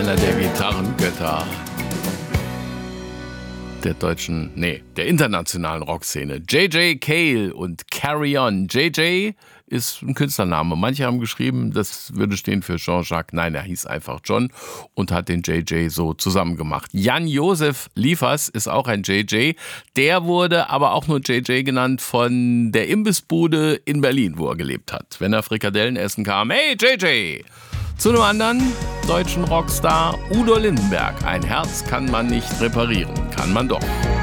einer der Gitarrengötter der internationalen Rockszene. J.J. Cale und Carry On. J.J. ist ein Künstlername. Manche haben geschrieben, das würde stehen für Jean-Jacques. Nein, er hieß einfach John und hat den J.J. so zusammengemacht. Jan-Josef Liefers ist auch ein J.J. Der wurde aber auch nur J.J. genannt von der Imbissbude in Berlin, wo er gelebt hat. Wenn er Frikadellen essen kam, hey J.J. Zu einem anderen deutschen Rockstar, Udo Lindenberg. Ein Herz kann man nicht reparieren, kann man doch.